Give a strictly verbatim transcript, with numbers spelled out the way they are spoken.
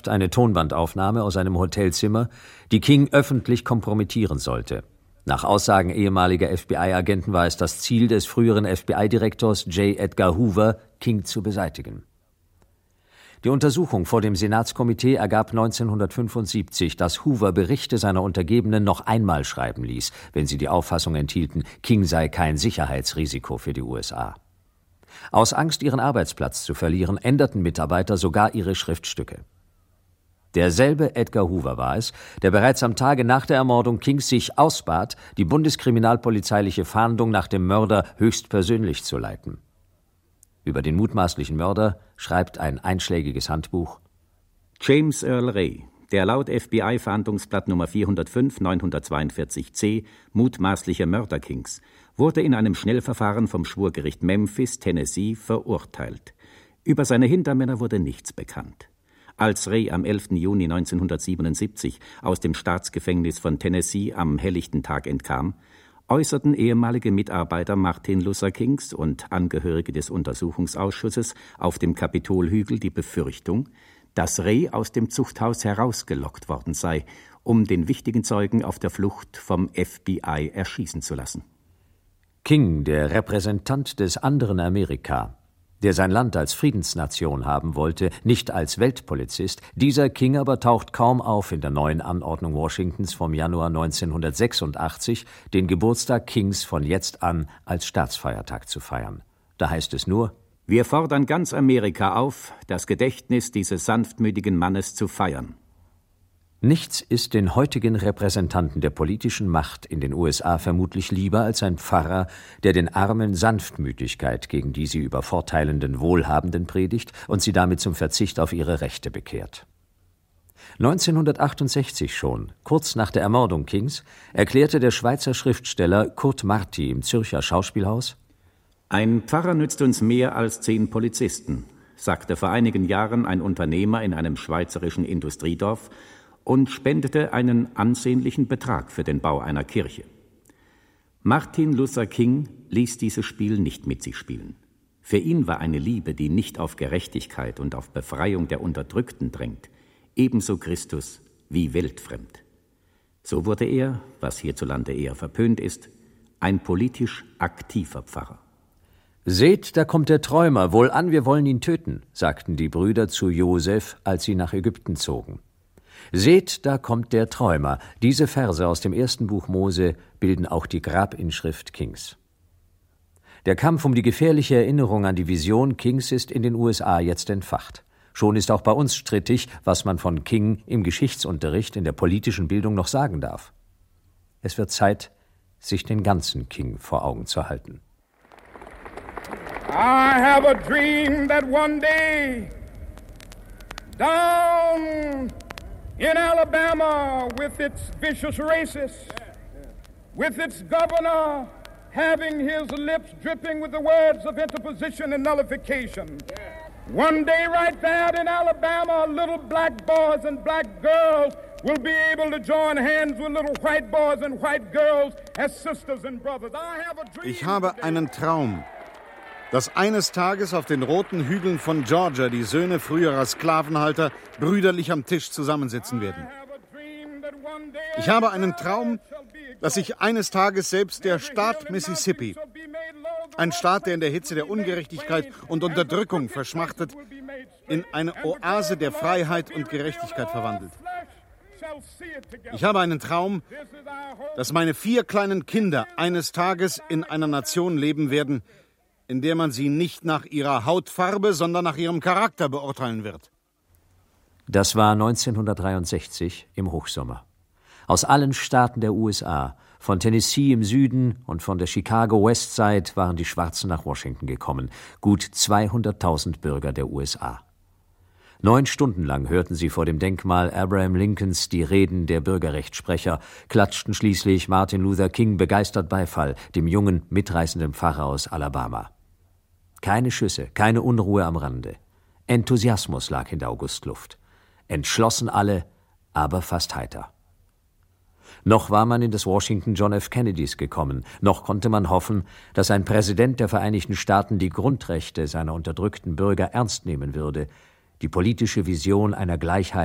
Botschaft, eine Tonbandaufnahme aus einem Hotelzimmer, die King öffentlich kompromittieren sollte. Nach Aussagen ehemaliger F B I-Agenten war es das Ziel des früheren F B I-Direktors J. Edgar Hoover, King zu beseitigen. Die Untersuchung vor dem Senatskomitee ergab neunzehnhundertfünfundsiebzig, dass Hoover Berichte seiner Untergebenen noch einmal schreiben ließ, wenn sie die Auffassung enthielten, King sei kein Sicherheitsrisiko für die U S A. Aus Angst, ihren Arbeitsplatz zu verlieren, änderten Mitarbeiter sogar ihre Schriftstücke. Derselbe Edgar Hoover war es, der bereits am Tage nach der Ermordung Kings sich ausbat, die bundeskriminalpolizeiliche Fahndung nach dem Mörder höchstpersönlich zu leiten. Über den mutmaßlichen Mörder schreibt ein einschlägiges Handbuch: James Earl Ray, der laut F B I-Fahndungsblatt Nummer vierhundertfünf neunhundertzweiundvierzig c mutmaßliche Mörder Kings, wurde in einem Schnellverfahren vom Schwurgericht Memphis, Tennessee, verurteilt. Über seine Hintermänner wurde nichts bekannt. Als Ray am elften Juni neunzehnhundertsiebenundsiebzig aus dem Staatsgefängnis von Tennessee am helllichten Tag entkam, äußerten ehemalige Mitarbeiter Martin Luther Kings und Angehörige des Untersuchungsausschusses auf dem Kapitolhügel die Befürchtung, dass Ray aus dem Zuchthaus herausgelockt worden sei, um den wichtigen Zeugen auf der Flucht vom F B I erschießen zu lassen. King, der Repräsentant des anderen Amerika, der sein Land als Friedensnation haben wollte, nicht als Weltpolizist, dieser King aber taucht kaum auf in der neuen Anordnung Washingtons vom Januar neunzehnhundertsechsundachtzig, den Geburtstag Kings von jetzt an als Staatsfeiertag zu feiern. Da heißt es nur: Wir fordern ganz Amerika auf, das Gedächtnis dieses sanftmütigen Mannes zu feiern. Nichts ist den heutigen Repräsentanten der politischen Macht in den U S A vermutlich lieber als ein Pfarrer, der den Armen Sanftmütigkeit gegen die sie übervorteilenden Wohlhabenden predigt und sie damit zum Verzicht auf ihre Rechte bekehrt. neunzehnhundertachtundsechzig schon, kurz nach der Ermordung Kings, erklärte der Schweizer Schriftsteller Kurt Marti im Zürcher Schauspielhaus: Ein Pfarrer nützt uns mehr als zehn Polizisten, sagte vor einigen Jahren ein Unternehmer in einem schweizerischen Industriedorf und spendete einen ansehnlichen Betrag für den Bau einer Kirche. Martin Luther King ließ dieses Spiel nicht mit sich spielen. Für ihn war eine Liebe, die nicht auf Gerechtigkeit und auf Befreiung der Unterdrückten drängt, ebenso Christus wie weltfremd. So wurde er, was hierzulande eher verpönt ist, ein politisch aktiver Pfarrer. »Seht, da kommt der Träumer, wohlan, wir wollen ihn töten«, sagten die Brüder zu Josef, als sie nach Ägypten zogen. »Seht, da kommt der Träumer«, diese Verse aus dem ersten Buch Mose bilden auch die Grabinschrift Kings. Der Kampf um die gefährliche Erinnerung an die Vision Kings ist in den U S A jetzt entfacht. Schon ist auch bei uns strittig, was man von King im Geschichtsunterricht in der politischen Bildung noch sagen darf. Es wird Zeit, sich den ganzen King vor Augen zu halten. I have a dream that one day down in Alabama, with its vicious racists, with its governor having his lips dripping with the words of interposition and nullification. One day right there in Alabama, little black boys and black girls will be able to join hands with little white boys and white girls as sisters and brothers. I have a dream. Ich habe einen Traum, dass eines Tages auf den roten Hügeln von Georgia die Söhne früherer Sklavenhalter brüderlich am Tisch zusammensitzen werden. Ich habe einen Traum, dass sich eines Tages selbst der Staat Mississippi, ein Staat, der in der Hitze der Ungerechtigkeit und Unterdrückung verschmachtet, in eine Oase der Freiheit und Gerechtigkeit verwandelt. Ich habe einen Traum, dass meine vier kleinen Kinder eines Tages in einer Nation leben werden, in der man sie nicht nach ihrer Hautfarbe, sondern nach ihrem Charakter beurteilen wird. Das war neunzehnhundertdreiundsechzig im Hochsommer. Aus allen Staaten der U S A, von Tennessee im Süden und von der Chicago West Side waren die Schwarzen nach Washington gekommen, gut zweihunderttausend Bürger der U S A. Neun Stunden lang hörten sie vor dem Denkmal Abraham Lincolns die Reden der Bürgerrechtssprecher, klatschten schließlich Martin Luther King begeistert Beifall, dem jungen, mitreißenden Pfarrer aus Alabama. Keine Schüsse, keine Unruhe am Rande. Enthusiasmus lag in der Augustluft. Entschlossen alle, aber fast heiter. Noch war man in das Washington John F. Kennedys gekommen, noch konnte man hoffen, dass ein Präsident der Vereinigten Staaten die Grundrechte seiner unterdrückten Bürger ernst nehmen würde, die politische Vision einer Gleichheit